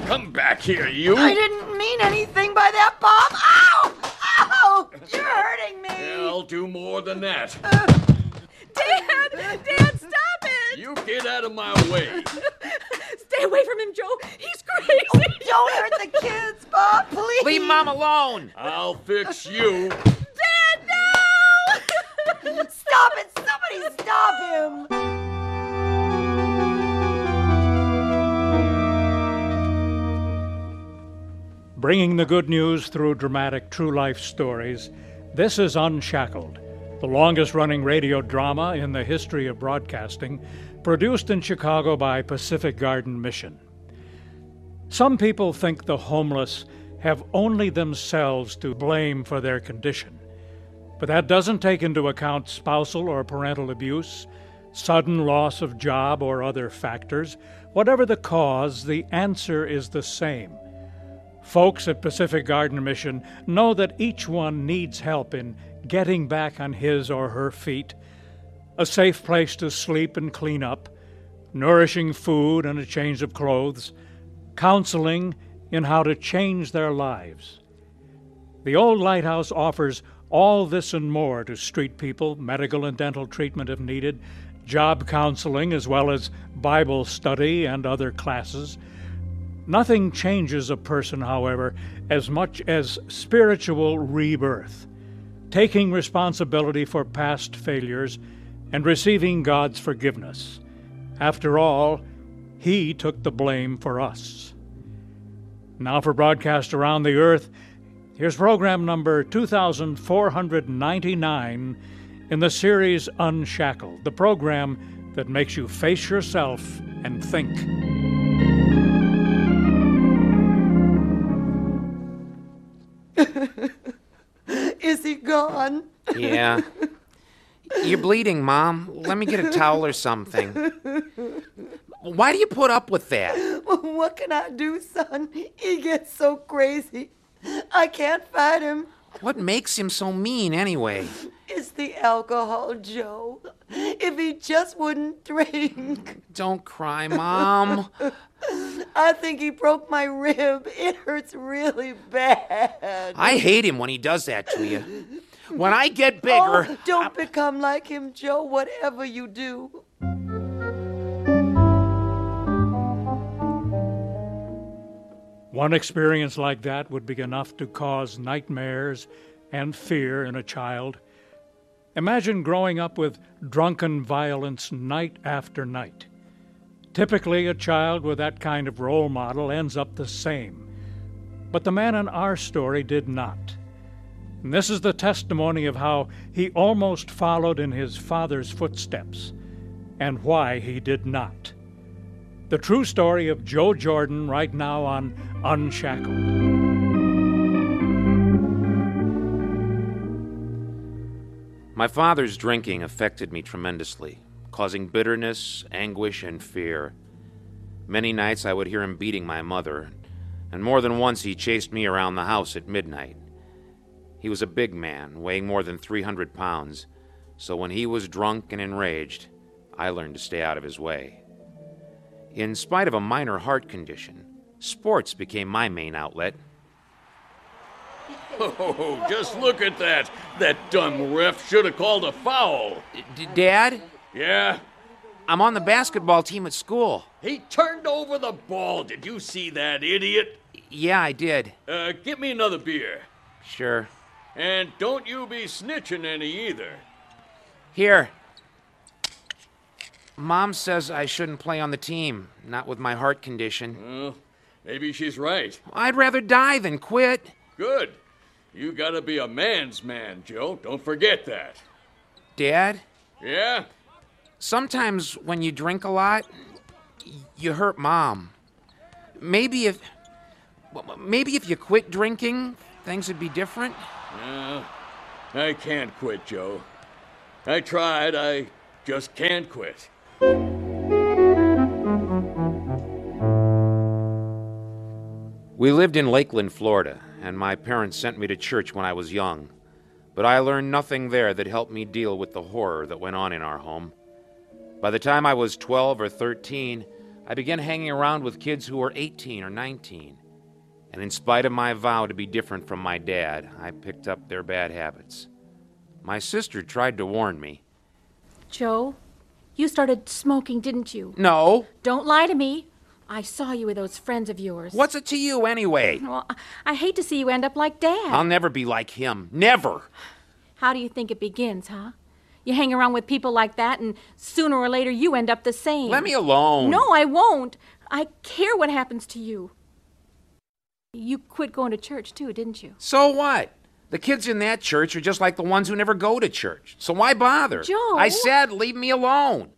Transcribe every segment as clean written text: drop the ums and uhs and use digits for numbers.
Come back here, you. I didn't mean anything by that, Bob. Ow! Ow! You're hurting me. I'll do more than that. Dad, stop it! You get out of my way. Stay away from him, Joe. He's crazy. Don't hurt the kids, Bob, please. Leave Mom alone. I'll fix you. Dad, no! Stop it! Somebody stop him! Bringing the good news through dramatic true-life stories, this is Unshackled, the longest-running radio drama in the history of broadcasting, produced in Chicago by Pacific Garden Mission. Some people think the homeless have only themselves to blame for their condition, but that doesn't take into account spousal or parental abuse, sudden loss of job, or other factors. Whatever the cause, the answer is the same. Folks at Pacific Garden Mission know that each one needs help in getting back on his or her feet, a safe place to sleep and clean up, nourishing food and a change of clothes, counseling in how to change their lives. The Old Lighthouse offers all this and more to street people, medical and dental treatment if needed, job counseling, as well as Bible study and other classes. Nothing changes a person, however, as much as spiritual rebirth, taking responsibility for past failures and receiving God's forgiveness. After all, He took the blame for us. Now for broadcast around the earth, here's program number 2499 in the series Unshackled, the program that makes you face yourself and think. Is he gone? Yeah. You're bleeding, Mom. Let me get a towel or something. Why do you put up with that? What can I do, son? He gets so crazy. I can't fight him. What makes him so mean, anyway? It's the alcohol, Joe. If he just wouldn't drink. Don't cry, Mom. I think he broke my rib. It hurts really bad. I hate him when he does that to you. When I get bigger... Oh, don't become like him, Joe, whatever you do. One experience like that would be enough to cause nightmares and fear in a child. Imagine growing up with drunken violence night after night. Typically, a child with that kind of role model ends up the same. But the man in our story did not. And this is the testimony of how he almost followed in his father's footsteps, and why he did not. The true story of Joe Jordan right now on Unshackled. My father's drinking affected me tremendously, causing bitterness, anguish, and fear. Many nights I would hear him beating my mother, and more than once he chased me around the house at midnight. He was a big man, weighing more than 300 pounds, so when he was drunk and enraged, I learned to stay out of his way. In spite of a minor heart condition, sports became my main outlet. Oh, just look at that. That dumb ref should have called a foul. Dad? Yeah? I'm on the basketball team at school. He turned over the ball. Did you see that, idiot? Yeah, I did. Get me another beer. Sure. And don't you be snitching any either. Here. Mom says I shouldn't play on the team, not with my heart condition. Well, maybe she's right. I'd rather die than quit. Good. You gotta be a man's man, Joe. Don't forget that. Dad? Yeah? Sometimes when you drink a lot, you hurt Mom. Maybe if you quit drinking, things would be different. No, I can't quit, Joe. I tried. I just can't quit. We lived in Lakeland, Florida, and my parents sent me to church when I was young. But I learned nothing there that helped me deal with the horror that went on in our home. By the time I was 12 or 13, I began hanging around with kids who were 18 or 19. And in spite of my vow to be different from my dad, I picked up their bad habits. My sister tried to warn me. Joe, you started smoking, didn't you? No. Don't lie to me. I saw you with those friends of yours. What's it to you anyway? Well, I hate to see you end up like Dad. I'll never be like him. Never. How do you think it begins, huh? You hang around with people like that, and sooner or later you end up the same. Let me alone. No, I won't. I care what happens to you. You quit going to church, too, didn't you? So what? The kids in that church are just like the ones who never go to church. So why bother? Joe! I said leave me alone.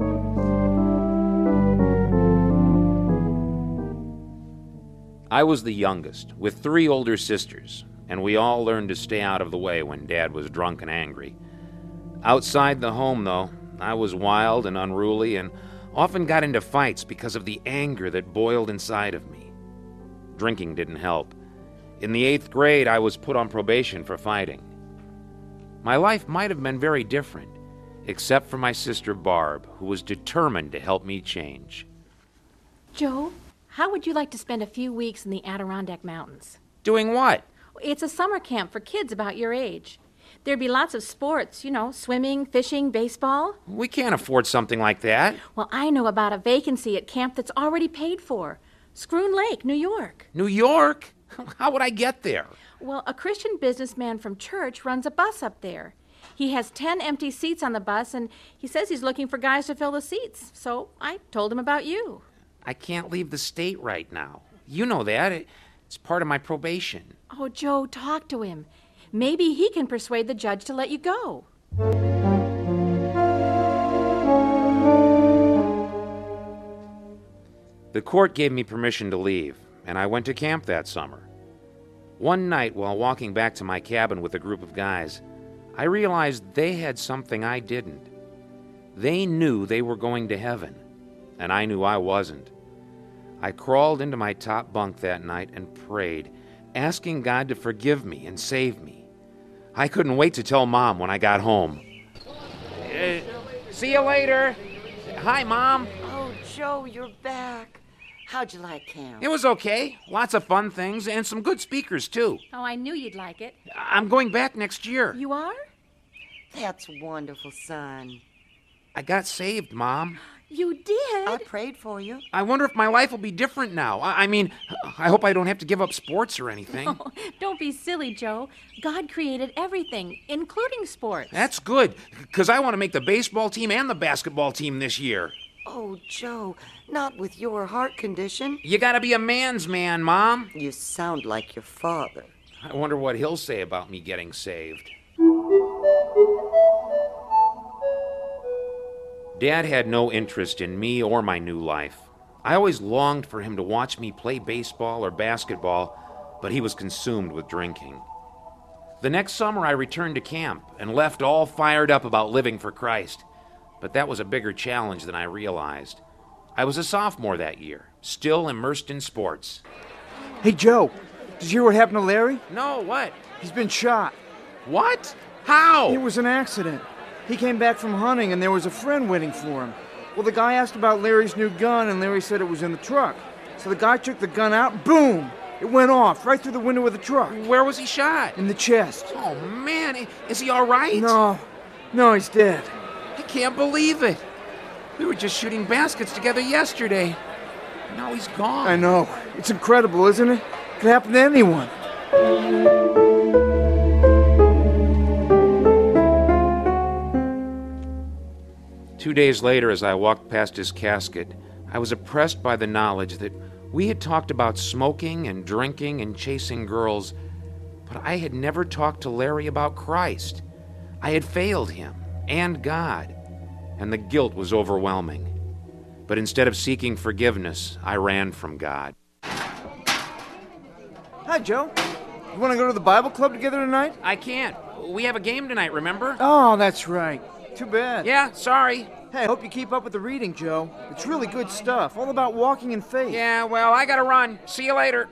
I was the youngest, with 3 older sisters, and we all learned to stay out of the way when Dad was drunk and angry. Outside the home, though, I was wild and unruly and often got into fights because of the anger that boiled inside of me. Drinking didn't help. In the 8th grade, I was put on probation for fighting. My life might have been very different, except for my sister Barb, who was determined to help me change. Joe, how would you like to spend a few weeks in the Adirondack Mountains? Doing what? It's a summer camp for kids about your age. There'd be lots of sports, swimming, fishing, baseball. We can't afford something like that. Well, I know about a vacancy at camp that's already paid for. Schroon Lake, New York. New York? How would I get there? Well, a Christian businessman from church runs a bus up there. He has 10 empty seats on the bus, and he says he's looking for guys to fill the seats. So I told him about you. I can't leave the state right now. You know that. It's part of my probation. Oh, Joe, talk to him. Maybe he can persuade the judge to let you go. The court gave me permission to leave, and I went to camp that summer. One night, while walking back to my cabin with a group of guys, I realized they had something I didn't. They knew they were going to heaven, and I knew I wasn't. I crawled into my top bunk that night and prayed, asking God to forgive me and save me. I couldn't wait to tell Mom when I got home. See you later. Hi, Mom. Oh, Joe, you're back. How'd you like camp? It was okay. Lots of fun things and some good speakers, too. Oh, I knew you'd like it. I'm going back next year. You are? That's wonderful, son. I got saved, Mom. You did? I prayed for you. I wonder if my life will be different now. I mean, I hope I don't have to give up sports or anything. Oh, don't be silly, Joe. God created everything, including sports. That's good, because I want to make the baseball team and the basketball team this year. Oh, Joe, not with your heart condition. You gotta be a man's man, Mom. You sound like your father. I wonder what he'll say about me getting saved. Dad had no interest in me or my new life. I always longed for him to watch me play baseball or basketball, but he was consumed with drinking. The next summer, I returned to camp and left all fired up about living for Christ. But that was a bigger challenge than I realized. I was a sophomore that year, still immersed in sports. Hey, Joe, did you hear what happened to Larry? No, what? He's been shot. What? How? It was an accident. He came back from hunting and there was a friend waiting for him. Well, the guy asked about Larry's new gun and Larry said it was in the truck. So the guy took the gun out, boom! It went off right through the window of the truck. Where was he shot? In the chest. Oh, man, is he all right? No, he's dead. I can't believe it. We were just shooting baskets together yesterday. Now he's gone. I know. It's incredible, isn't it? Could happen to anyone. 2 days later, as I walked past his casket, I was oppressed by the knowledge that we had talked about smoking and drinking and chasing girls, but I had never talked to Larry about Christ. I had failed him and God, and the guilt was overwhelming. But instead of seeking forgiveness, I ran from God. Hi, Joe. You want to go to the Bible club together tonight? I can't. We have a game tonight, remember? Oh, that's right. Too bad. Yeah, sorry. Hey, I hope you keep up with the reading, Joe. It's really good stuff, all about walking in faith. Yeah, well, I gotta run. See you later.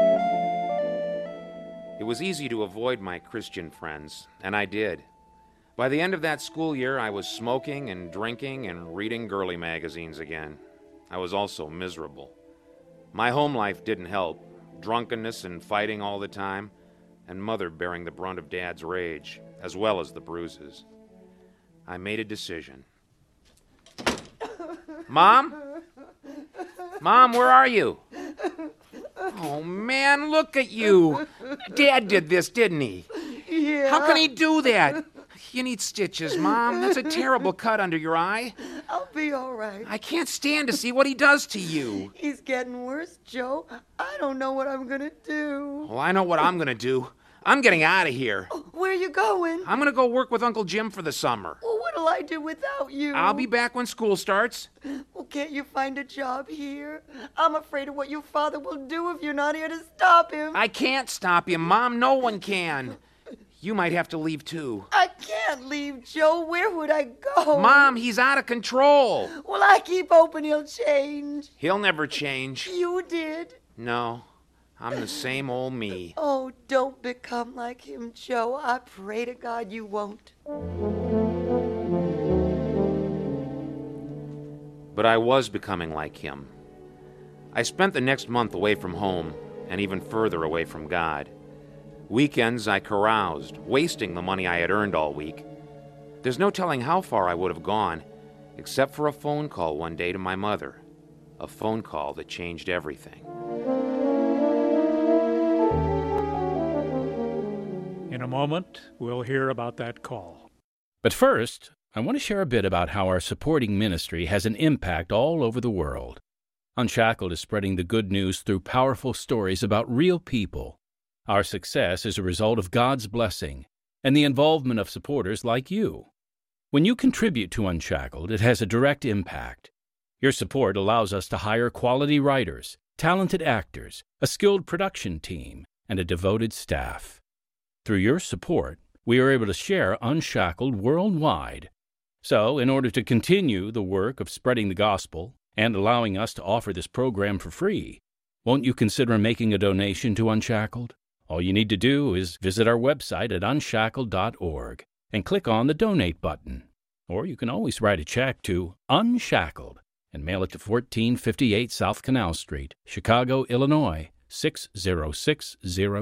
It was easy to avoid my Christian friends, and I did. By the end of that school year, I was smoking and drinking and reading girly magazines again. I was also miserable. My home life didn't help. Drunkenness and fighting all the time, and Mother bearing the brunt of Dad's rage, as well as the bruises. I made a decision. Mom? Mom, where are you? Oh, man, look at you. Dad did this, didn't he? Yeah. How can he do that? You need stitches, Mom. That's a terrible cut under your eye. I'll be all right. I can't stand to see what he does to you. He's getting worse, Joe. I don't know what I'm gonna do. Well, I know what I'm gonna do. I'm getting out of here. Oh, where are you going? I'm gonna go work with Uncle Jim for the summer. Well, what'll I do without you? I'll be back when school starts. Well, can't you find a job here? I'm afraid of what your father will do if you're not here to stop him. I can't stop him, Mom. No one can. You might have to leave, too. I can't leave, Joe. Where would I go? Mom, he's out of control. Well, I keep hoping he'll change. He'll never change. You did. No, I'm the same old me. Oh, don't become like him, Joe. I pray to God you won't. But I was becoming like him. I spent the next month away from home, and even further away from God. Weekends I caroused, wasting the money I had earned all week. There's no telling how far I would have gone, except for a phone call one day to my mother. A phone call that changed everything. In a moment, we'll hear about that call. But first, I want to share a bit about how our supporting ministry has an impact all over the world. Unshackled is spreading the good news through powerful stories about real people. Our success is a result of God's blessing and the involvement of supporters like you. When you contribute to Unshackled, it has a direct impact. Your support allows us to hire quality writers, talented actors, a skilled production team, and a devoted staff. Through your support, we are able to share Unshackled worldwide. So, in order to continue the work of spreading the gospel and allowing us to offer this program for free, won't you consider making a donation to Unshackled? All you need to do is visit our website at unshackled.org and click on the Donate button. Or you can always write a check to Unshackled and mail it to 1458 South Canal Street, Chicago, Illinois, 60600.